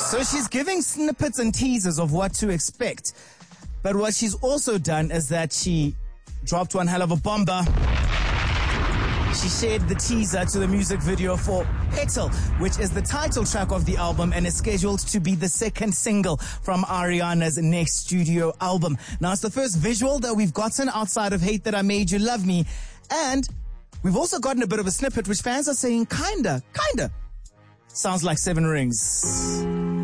So she's giving snippets and teasers of what to expect. But what she's also done is that she dropped one hell of a bomber. She shared the teaser to the music video for Petal, which is the title track of the album and is scheduled to be the second single from Ariana's next studio album. Now, it's the first visual that we've gotten outside of Hate That I Made You Love Me. And we've also gotten a bit of a snippet which fans are saying kinda sounds like Seven Rings.